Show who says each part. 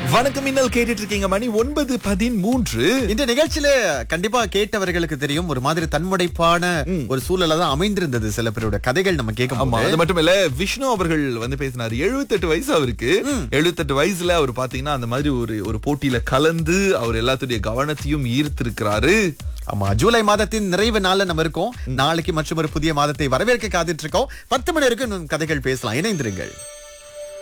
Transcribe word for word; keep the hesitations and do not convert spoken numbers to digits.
Speaker 1: வணக்கம் மின்னல் கேட்டுட்டு இருக்கீங்க. மணி ஒன்பது பதிமூன்று.
Speaker 2: இந்த நிகழ்ச்சியில கண்டிப்பா கேட்டவர்களுக்கு தெரியும், ஒரு மாதிரி தன்முனைப்பான ஒரு சூழல தான் அமைந்திருந்தது. சில பேரோட கதைகள் நம்ம கேட்க
Speaker 1: ஆமா, அது மட்டும் இல்ல, விஷ்ணு அவர்கள் வந்து பேசினாரு. எழுபத்தெட்டு வயசு அவருக்கு. எழுபத்தெட்டு வயசுல அவர் பாத்தீங்கன்னா அந்த மாதிரி ஒரு ஒரு போட்டியில கலந்து அவர் எல்லாத்துடைய கவனத்தையும் ஈர்த்திருக்கிறாரு.
Speaker 2: ஆமா, ஜூலை மாதத்தின் நிறைவு நாள்ல நம்ம இருக்கோம். நாளைக்கு மற்றும் ஒரு புதிய மாதத்தை வரவேற்க காத்துட்டு இருக்கோம். பத்து மணி வரைக்கும் இன்னும் கதைகள் பேசலாம். இணைந்திருங்கள்.